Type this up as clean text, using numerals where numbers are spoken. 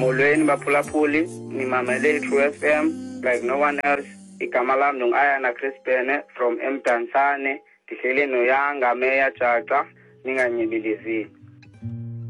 molweni baphulaphuli nimamele True FM like no one else. Igama lami nongayana Chris Bene from Mdantsane. Ndihleli noyanga Meya Jaca ninganyibilizini.